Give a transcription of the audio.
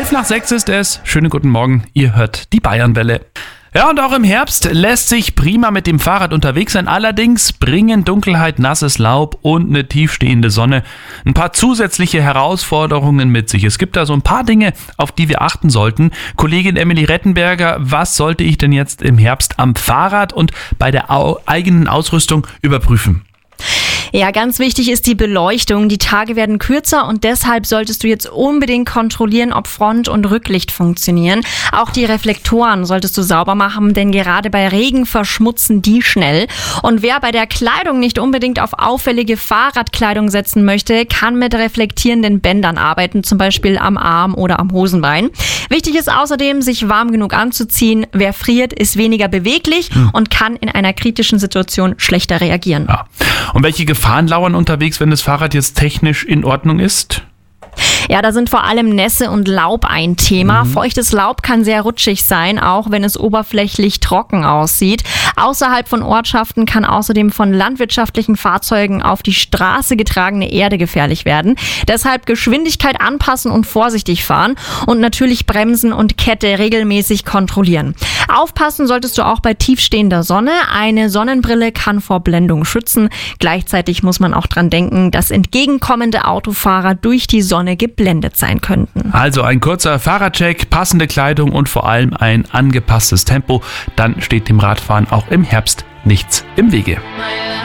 5:11 ist es. Schönen guten Morgen, ihr hört die Bayernwelle. Ja, und auch im Herbst lässt sich prima mit dem Fahrrad unterwegs sein. Allerdings bringen Dunkelheit, nasses Laub und eine tiefstehende Sonne ein paar zusätzliche Herausforderungen mit sich. Es gibt da so ein paar Dinge, auf die wir achten sollten. Kollegin Emily Rettenberger, was sollte ich denn jetzt im Herbst am Fahrrad und bei der eigenen Ausrüstung überprüfen? Ja, ganz wichtig ist die Beleuchtung. Die Tage werden kürzer und deshalb solltest du jetzt unbedingt kontrollieren, ob Front- und Rücklicht funktionieren. Auch die Reflektoren solltest du sauber machen, denn gerade bei Regen verschmutzen die schnell. Und wer bei der Kleidung nicht unbedingt auf auffällige Fahrradkleidung setzen möchte, kann mit reflektierenden Bändern arbeiten, zum Beispiel am Arm oder am Hosenbein. Wichtig ist außerdem, sich warm genug anzuziehen. Wer friert, ist weniger beweglich und kann in einer kritischen Situation schlechter reagieren. Ja. Und welche Gefahren lauern unterwegs, wenn das Fahrrad jetzt technisch in Ordnung ist? Ja, da sind vor allem Nässe und Laub ein Thema. Feuchtes Laub kann sehr rutschig sein, auch wenn es oberflächlich trocken aussieht. Außerhalb von Ortschaften kann außerdem von landwirtschaftlichen Fahrzeugen auf die Straße getragene Erde gefährlich werden. Deshalb Geschwindigkeit anpassen und vorsichtig fahren und natürlich Bremsen und Kette regelmäßig kontrollieren. Aufpassen solltest du auch bei tiefstehender Sonne. Eine Sonnenbrille kann vor Blendung schützen. Gleichzeitig muss man auch dran denken, dass entgegenkommende Autofahrer durch die Sonne geblendet sein könnten. Also ein kurzer Fahrradcheck, passende Kleidung und vor allem ein angepasstes Tempo. Dann steht dem Radfahren auch im Herbst nichts im Wege.